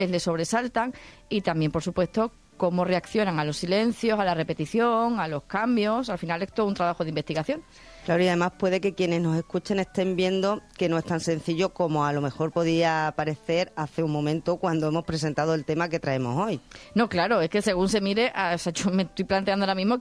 les sobresaltan y también, por supuesto, cómo reaccionan a los silencios, a la repetición, a los cambios. Al final es todo un trabajo de investigación. Claro, y además puede que quienes nos escuchen estén viendo que no es tan sencillo como a lo mejor podía parecer hace un momento cuando hemos presentado el tema que traemos hoy. No, claro, es que según se mire, me estoy planteando ahora mismo